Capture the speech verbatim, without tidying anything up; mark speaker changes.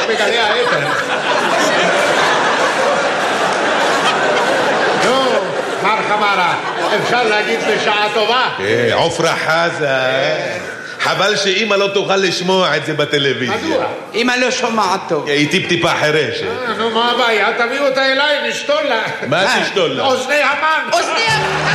Speaker 1: בגלי האתר. נו, מר חמרה, אפשר להגיד בשעה טובה?
Speaker 2: עופרה חזה. חבל שאמא לא תוכל לשמוע את זה בטלוויזיה.
Speaker 1: מדוע?
Speaker 3: אמא לא שומעת טוב.
Speaker 2: היא טיפ-טיפה חירשת.
Speaker 1: נו, מה הבעיה? תביאו אותה אליי, נשתול לה.
Speaker 2: מה תשתול לה?
Speaker 1: אוזני המן.
Speaker 3: אוזני המן.